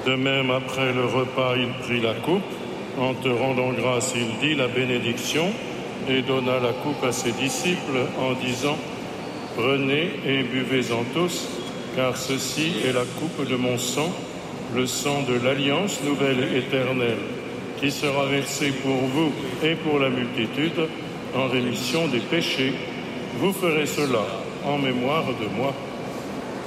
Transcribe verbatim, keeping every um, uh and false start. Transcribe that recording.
De même, après le repas, il prit la coupe. En te rendant grâce, il dit la bénédiction et donna la coupe à ses disciples en disant « Prenez et buvez-en tous, car ceci est la coupe de mon sang, le sang de l'alliance nouvelle éternelle, qui sera versé pour vous et pour la multitude en rémission des péchés. Vous ferez cela en mémoire de moi. »